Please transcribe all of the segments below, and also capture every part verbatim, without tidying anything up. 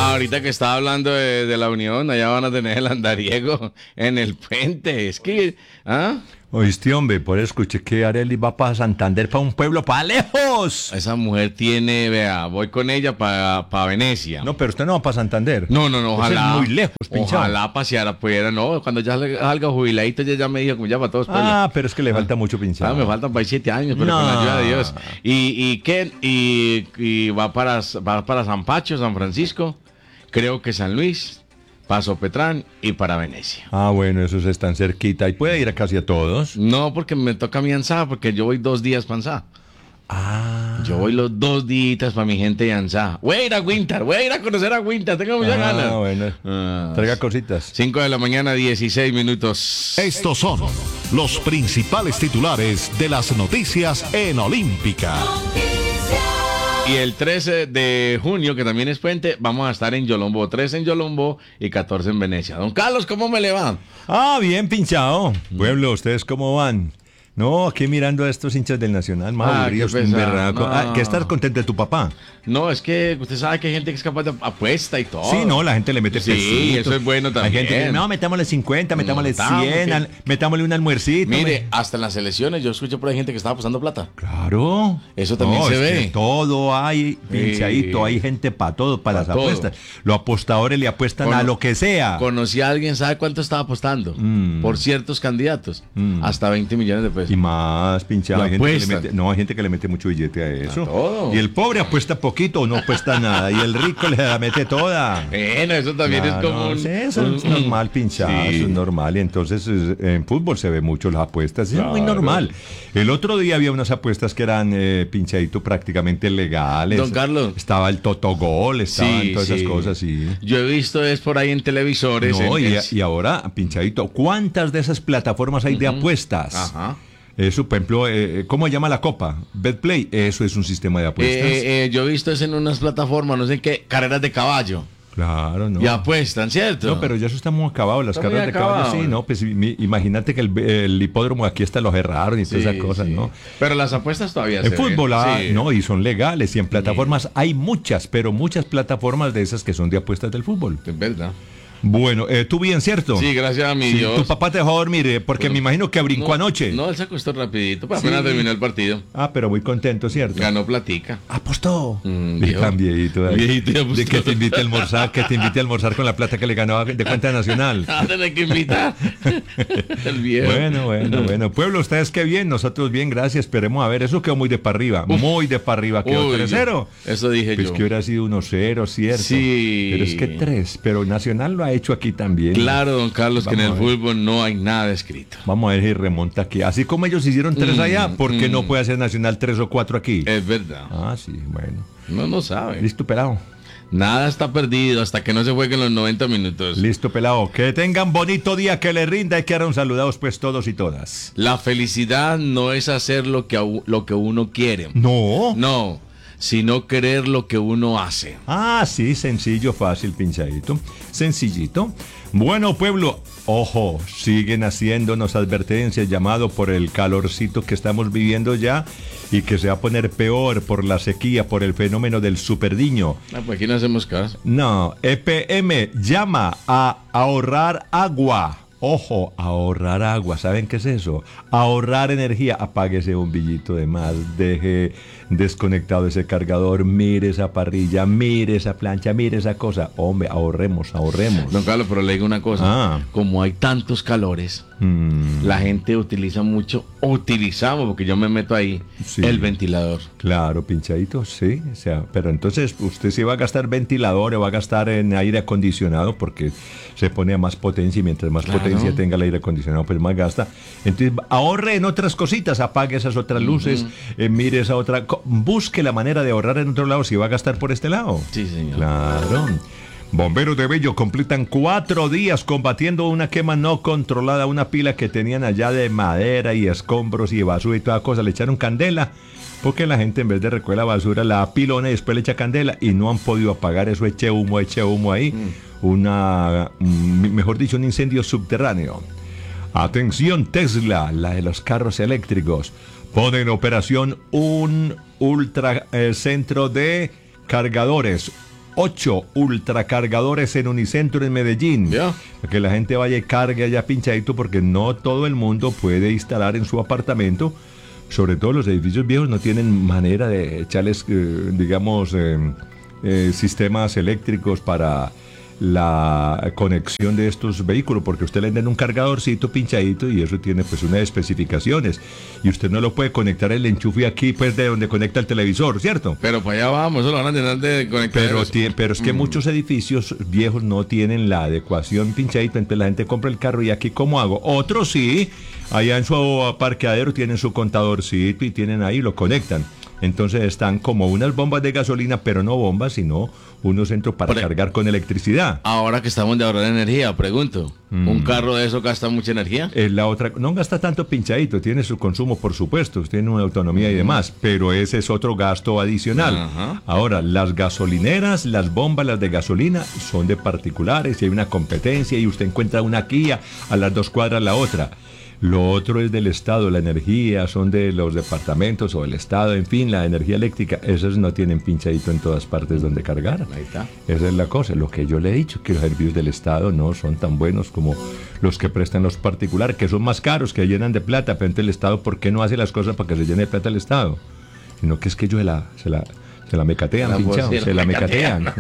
Ahorita que estaba hablando de, de la Unión, allá van a tener el andariego en el puente. Es que, ¿ah? Oíste, hombre, por eso escuché que Arely va para Santander, para un pueblo, para lejos. Esa mujer tiene, vea, voy con ella para pa Venecia. No, pero usted no va para Santander. No, no, no, ojalá. Eso es muy lejos, pinchado. Ojalá paseara, pues, no, cuando ya salga jubiladito, ya, ya me dijo, como ya para todos. Pues, ah, pero es que le falta mucho, pinchado. Ah, me faltan para siete años, pero no. con la ayuda de Dios. ¿Y, y qué? Y, y va, para, va para San Pacho, San Francisco, creo que San Luis, Paso Petrán y para Venecia. Ah, bueno, esos están cerquita. ¿Y puede ir a casi a todos? No, porque me toca mi Ansá, porque yo voy dos días para Ansá. Ah. Yo voy los dos días para mi gente de Ansá. Voy a ir a Winter, voy a ir a conocer a Winter, tengo muchas ah, ganas. Bueno. Ah, Traiga cositas. cinco de la mañana, dieciséis minutos. Estos son los principales titulares de las noticias en Olímpica. Y el trece de junio, que también es puente, vamos a estar en Yolombo. trece en Yolombo y catorce en Venecia. Don Carlos, ¿cómo me le va? Ah, bien, pinchado. Pueblo, ¿ustedes cómo van? No, aquí mirando a estos hinchas del Nacional, más Ah, aburridos, qué un pesado. berraco. No. Ah, que estás contento de tu papá. No, es que usted sabe que hay gente que es capaz de apuesta y todo. Sí, no, la gente le mete Sí, pesitos. eso es bueno también. Hay gente que, no, metámosle cincuenta, metámosle Metamos, cien, que- al- metámosle un almuercito. Mire, me- hasta en las elecciones yo escuché por ahí gente que estaba apostando plata. Claro. Eso también No, se es ve. que todo hay, pinchadito, Sí. hay gente para todo, para Pa' las todo. apuestas. Los apostadores le apuestan Cono- a lo que sea. Conocí a alguien, ¿sabe cuánto estaba apostando? Mm. Por ciertos candidatos. Mm. Hasta veinte millones de pesos. Y más, pinchado. Lo Hay gente que le apuestan. mete- no, hay gente que le mete mucho billete a eso. A todo. Y el pobre apuesta poquito o no apuesta nada. Y el rico le la mete toda. Bueno, eso también Claro, es como un... sí, eso es normal, pinchado, Sí. eso es normal. Y entonces es- en fútbol se ve mucho las apuestas, es muy Claro. normal. El otro día había unas apuestas que eran eh, pinchadito prácticamente legales. Don Carlos. Estaba el Totogol, estaban Sí, todas sí. esas cosas, sí. Yo he visto es por ahí en televisores. No, en- y, en- y ahora, pinchadito, ¿cuántas de esas plataformas hay de apuestas? Ajá. Eso, por ejemplo, eh, ¿cómo se llama la copa? Betplay, eso es un sistema de apuestas. Eh, eh, yo he visto eso en unas plataformas, no sé qué, carreras de caballo. Claro, ¿no? Y apuestan, ¿cierto? No, pero ya eso está muy acabado, las Está muy carreras de caballo, acabado. sí, ¿no? Pues mi- imagínate que el, el hipódromo aquí hasta lo cerraron y todas Sí, esas cosas, sí. ¿no? Pero las apuestas todavía En se ven. fútbol, ah, Sí. no, y son legales, y en plataformas hay muchas, pero muchas plataformas de esas que son de apuestas del fútbol. Es verdad. Bueno, eh, tú bien, ¿cierto? Sí, gracias a mi Sí, Dios. tu papá te dejó dormir, eh, porque Pero- me imagino que brincó No, anoche. No, él se acostó rapidito, pues Sí. apenas terminó el partido. Ah, pero muy contento, ¿cierto? Ganó platica. Apostó. Mm, Y viejo. tan viejito, ahí. Viejito y apostó. De que te invite a almorzar, que te invite a almorzar con la plata que le ganó de cuenta nacional. Ah, tenés que invitar. El viejo. Bueno, bueno, bueno. Pueblo, ustedes qué bien, nosotros bien, gracias. Esperemos a ver, eso quedó muy de para arriba, muy de para arriba. Quedó Uy, tres cero. Eso dije Pues yo. que hubiera sido uno cero, ¿cierto? Sí. Pero es que tres, pero Nacional lo ha hecho aquí también. Claro, don Carlos, que en el Vamos a ver. fútbol no hay nada escrito. Vamos a ver si remonta aquí. Así como ellos hicieron tres Mm, allá, ¿por qué no mm. puede hacer Nacional tres o cuatro aquí? Es verdad. Ah, sí, bueno. No, no sabe. Listo, pelado. Nada está perdido hasta que no se jueguen los noventa minutos. Listo, pelado. Que tengan bonito día, que les rinda y que harán saludados pues todos y todas. La felicidad no es hacer lo que, a u- lo que uno quiere. No. No, sino querer lo que uno hace. Ah, sí, sencillo, fácil, pinchadito. Sencillito. Bueno, pueblo, ojo, siguen haciéndonos advertencias, llamado por el calorcito que estamos viviendo ya y que se va a poner peor por la sequía, por el fenómeno del superdiño. Ah, pues aquí no hacemos caso. No, E P M llama a ahorrar agua. Ojo, ahorrar agua. ¿Saben qué es eso? Ahorrar energía. Apáguese un billito de más. Deje desconectado ese cargador. Mire esa parrilla. Mire esa plancha. Mire esa cosa. Hombre, ahorremos, ahorremos. Don Carlos, pero le digo una cosa. Ah. Como hay tantos calores, Mm, la gente utiliza mucho, utilizamos, porque yo me meto ahí, Sí. el ventilador. claro, pinchadito, sí. O sea, pero entonces usted sí va a gastar ventilador o va a gastar en aire acondicionado porque se pone a más potencia y mientras más Claro. potencia tenga el aire acondicionado, pues más gasta. Entonces ahorre en otras cositas, apague esas otras luces, eh, mire esa otra, co- busque la manera de ahorrar en otro lado si va a gastar por este lado. Sí, señor. Claro. Bomberos de Bello completan cuatro días combatiendo una quema no controlada, una pila que tenían allá de madera y escombros y basura y toda cosa. Le echaron candela porque la gente en vez de recoger la basura la apilona y después le echa candela y no han podido apagar eso. Eche humo, eche humo ahí. Una, mm, mejor dicho, un incendio subterráneo. Atención Tesla, la de los carros eléctricos. Pone en operación un ultra eh, centro de cargadores. Ocho ultracargadores en Unicentro en Medellín. Ya. Para que la gente vaya y cargue allá pinchadito, porque no todo el mundo puede instalar en su apartamento. Sobre todo los edificios viejos no tienen manera de echarles, eh, digamos, eh, eh, sistemas eléctricos para la conexión de estos vehículos, porque usted le venden un cargadorcito pinchadito y eso tiene pues unas especificaciones y usted no lo puede conectar el enchufe aquí pues de donde conecta el televisor, ¿cierto? Pero para allá vamos, eso lo van a tener de conectar. Pero, eso. tie- pero es que Mm. muchos edificios viejos no tienen la adecuación pinchadito, entonces la gente compra el carro y aquí ¿cómo hago? Otros sí, allá en su parqueadero tienen su contadorcito y tienen ahí, lo conectan. Entonces están como unas bombas de gasolina, pero no bombas, sino unos centros para Pre- cargar con electricidad. Ahora que estamos de ahorrar energía, pregunto, Mm. ¿un carro de eso gasta mucha energía? Es la otra, no gasta tanto pinchadito, tiene su consumo por supuesto, tiene una autonomía y demás, pero ese es otro gasto adicional. Ajá. Ahora, las gasolineras, las bombas, las de gasolina son de particulares y hay una competencia y usted encuentra una Kia a las dos cuadras la otra. Lo otro es del Estado, la energía, son de los departamentos o del Estado, en fin, la energía eléctrica, esos no tienen pinchadito en todas partes donde cargar. Ahí está. Esa es la cosa, lo que yo le he dicho, que los servicios del Estado no son tan buenos como los que prestan los particulares, que son más caros, que llenan de plata, pero entonces el Estado, ¿por qué no hace las cosas para que se llene de plata el Estado? Sino que es que ellos se la, se la, se la mecatean, La pinchado, bolsera. se la mecatean.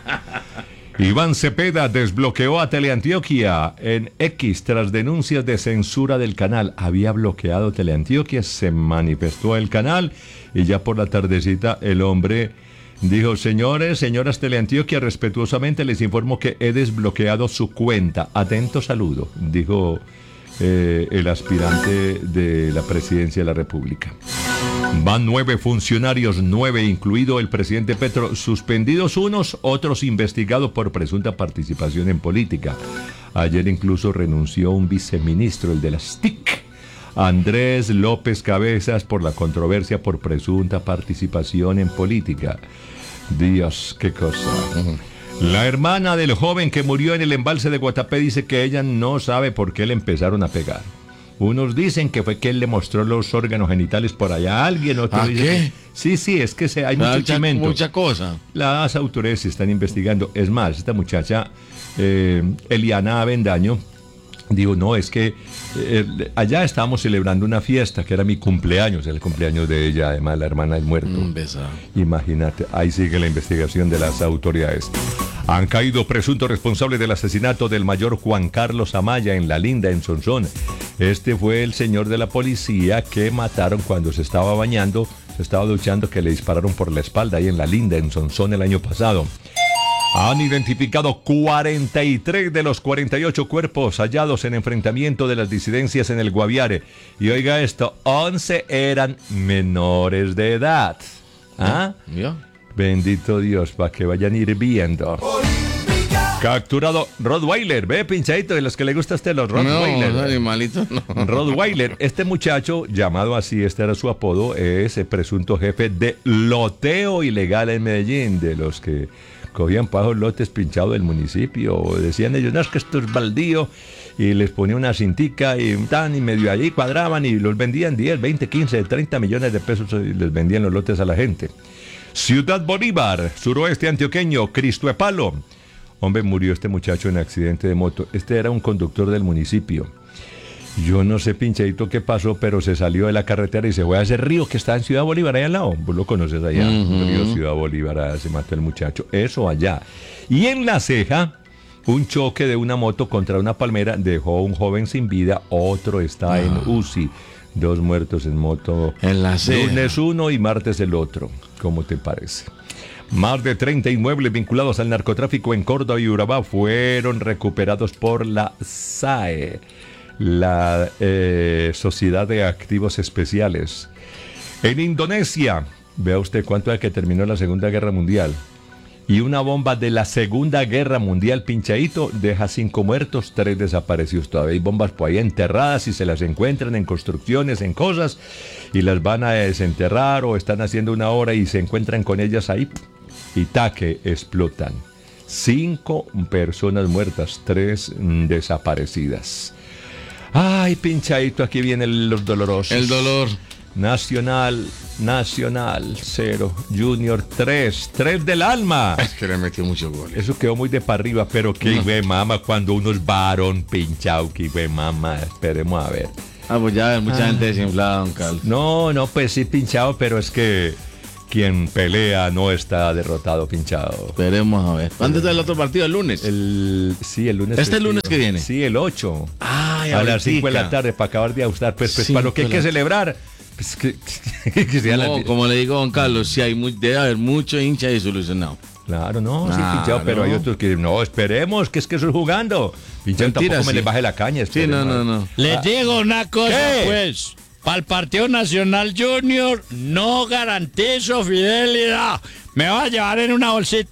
Iván Cepeda desbloqueó a Teleantioquia en X tras denuncias de censura del canal. Había bloqueado Teleantioquia, se manifestó el canal y ya por la tardecita el hombre dijo: señores, señoras Teleantioquia, respetuosamente les informo que he desbloqueado su cuenta. Atento saludo, dijo eh, el aspirante de la presidencia de la República. Van nueve funcionarios, nueve incluido el presidente Petro, suspendidos unos, otros investigados por presunta participación en política. Ayer incluso renunció un viceministro, el de las T I C, Andrés López Cabezas, por la controversia por presunta participación en política. Dios, qué cosa. La hermana del joven que murió en el embalse de Guatapé dice que ella no sabe por qué le empezaron a pegar. Unos dicen que fue que él le mostró los órganos genitales por allá a alguien, otros ¿Ah, dicen qué? que- sí, sí, es que se, hay mucho Mucha, chimento. mucha cosa. Las autoridades se están investigando. Es más, esta muchacha, eh, Eliana Avendaño, digo, no, es que eh, allá estábamos celebrando una fiesta, que era mi cumpleaños, el cumpleaños de ella, además la hermana del muerto. Un beso. Imagínate, ahí sigue la investigación de las autoridades. Han caído presuntos responsables del asesinato del mayor Juan Carlos Amaya en La Linda, en Sonsón. Este fue el señor de la policía que mataron cuando se estaba bañando, se estaba duchando, que le dispararon por la espalda ahí en La Linda, en Sonsón, el año pasado. Han identificado cuarenta y tres de los cuarenta y ocho cuerpos hallados en enfrentamiento de las disidencias en el Guaviare. Y oiga esto, once eran menores de edad. ¿Ah? ¿Ya? Bendito Dios, para que vayan ir viendo. Capturado Rottweiler, ve pinchadito, de los que le gusta a usted los Rottweiler. No, animalito, no. Rottweiler, este muchacho, llamado así, este era su apodo, es el presunto jefe de loteo ilegal en Medellín, de los que cogían pajos lotes pinchados del municipio, o decían ellos, no, es que esto es baldío, y les ponía una cintica y tan, y medio allí cuadraban y los vendían diez, veinte, quince, treinta millones de pesos y les vendían los lotes a la gente. Ciudad Bolívar, suroeste antioqueño, Cristo Epalo. Hombre, murió este muchacho en accidente de moto. Este era un conductor del municipio. Yo no sé, pinchadito, qué pasó, pero se salió de la carretera y se fue a ese río que está en Ciudad Bolívar, allá al lado. Vos lo conoces allá, Uh-huh. el río Ciudad Bolívar, allá se mató el muchacho. Eso allá. Y en La Ceja, un choque de una moto contra una palmera dejó a un joven sin vida, otro está en U C I. Dos muertos en moto. En La Ceja. Lunes uno y martes el otro. ¿Cómo te parece? Más de treinta inmuebles vinculados al narcotráfico en Córdoba y Urabá fueron recuperados por la S A E, la eh, Sociedad de Activos Especiales. En Indonesia, vea usted cuánto es que terminó la Segunda Guerra Mundial. Y una bomba de la Segunda Guerra Mundial, pinchadito, deja cinco muertos, tres desaparecidos. Todavía hay bombas por ahí enterradas y se las encuentran en construcciones, en cosas, y las van a desenterrar o están haciendo una hora y se encuentran con ellas ahí y taque, explotan. Cinco personas muertas, tres mm, desaparecidas. Ay, pinchadito, aquí vienen los dolorosos. El dolor. Nacional, Nacional cero, Junior tres, tres del alma. Es que le metió muchos goles. Eso quedó muy de para arriba, pero que güey, mamá, cuando uno es varón pinchado, que güey, mamá, esperemos a ver. Ah, pues ya mucha Ah. gente desinflada, don Carlos. No, no, pues sí pinchado, pero es que quien pelea no está derrotado, pinchado. Esperemos a ver. ¿Cuándo está el otro partido? ¿El lunes? El, sí, el lunes. ¿Este festivo. lunes que viene? Sí, el ocho. Ay, a las cinco de la ahoritica. tarde para acabar de ajustar. Pues, pues Cinco para lo que hay de que la- celebrar. Pues que, que sea la- No, como le digo a don Carlos, sí hay muy, debe haber mucho hincha disolucionado. Claro, no, sí, Claro. pinchado, pero hay otros que no, esperemos, que es que eso es jugando. Pinchado Mentira, tampoco me sí. les baje la caña. Sí, no, esperemos. no, no. Les digo una cosa, ¿Qué? pues. Para el Partido Nacional Junior no garantizo fidelidad. Me va a llevar en una bolsita